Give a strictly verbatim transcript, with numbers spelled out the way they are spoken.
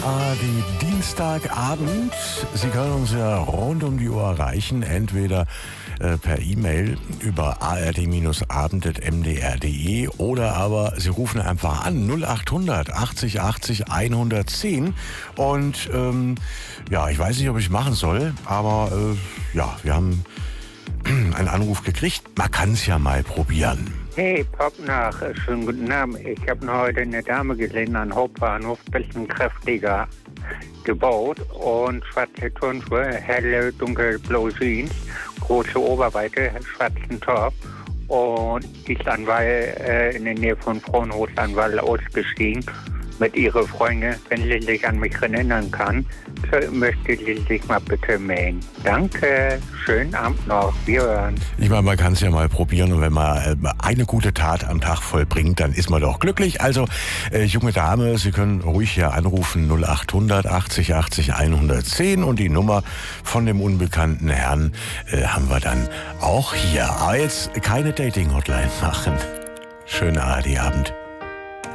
Ah, die Dienstagabend. Sie können uns ja rund um die Uhr erreichen, entweder äh, per E-Mail über a r d abend punkt m d r punkt d e oder aber Sie rufen einfach an null achthundert achtzig achtzig hundertzehn und ähm, ja, ich weiß nicht, ob ich machen soll, aber äh, ja, wir haben einen Anruf gekriegt. Man kann es ja mal probieren. Hey, Pop nach, äh, schönen guten Abend. Ich habe noch heute eine Dame gesehen an Hauptbahnhof, bisschen kräftiger gebaut und schwarze Turnschuhe, helle, dunkelblaue Jeans, große Oberweite, schwarzen Top und die ist an Wall, äh, in der Nähe von Fraunhofer an Wall ausgestiegen mit ihrer Freundin. Wenn sie sich an mich erinnern kann, so möchte sie sich mal bitte melden. Danke, schönen Abend noch, wir hören. Ich meine, man kann es ja mal probieren und wenn man äh, eine gute Tat am Tag vollbringt, dann ist man doch glücklich. Also, äh, junge Dame, Sie können ruhig hier anrufen null achthundert achtzig achtzig hundertzehn und die Nummer von dem unbekannten Herrn äh, haben wir dann auch hier. Aber jetzt keine Dating-Hotline machen. Schönen A R D-Abend.